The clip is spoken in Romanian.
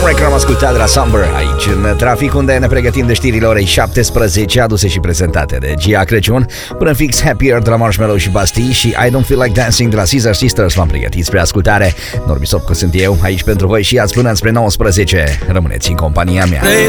Stormwrecker am ascultat de la Summer aici în trafic, unde ne pregătim de știrile orei 17, aduse și prezentate de Gia Crăciun. Până fix Happier de la Marshmello și Bastille și I Don't Feel Like Dancing de la Caesar Sisters v-am pregătit spre ascultare. Norbi Sopcu sunt eu, aici pentru voi și azi până spre 19. Rămâneți în compania mea.